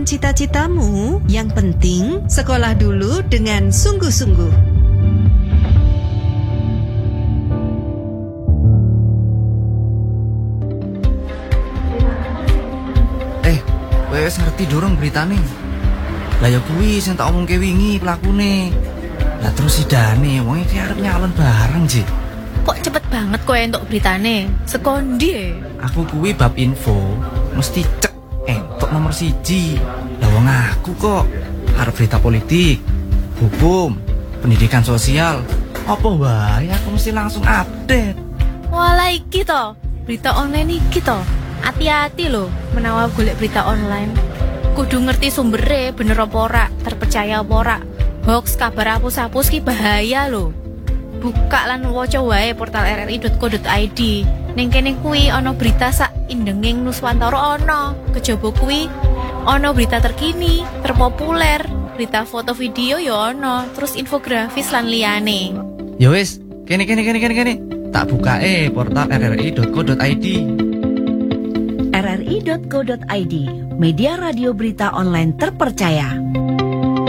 apapun cita-citamu, yang penting sekolah dulu dengan sungguh-sungguh. Wes ngerti dorong beritane. Lah ya kuwi sing tak omongke wingi pelakune. Lah terus sidane wong iki arep nyalon bareng, Ji. Kok cepet banget kowe entuk beritane? Sekondi. Aku kuwi bab info, mesti cek entuk nomor 1. Lah wong aku kok arep berita politik, hukum, pendidikan sosial. Apa wae aku mesti langsung update. Walah iki to, berita online iki to. Hati-hati loh menawa golek berita online. Kudu ngerti sumbere bener apa ora, terpercaya apa ora. Hoax kabar hapus-hapus ki bahaya loh. Buka lan waca wae portal rri.co.id. Ning kene kuwi ana berita sak indenging Nuswantara ana. Kejaba kuwi ana berita terkini, terpopuler, berita foto video ya ana, terus infografis lan liyane. Ya wis, kene. Tak bukae portal rri.co.id. rri.co.id, media radio berita online terpercaya.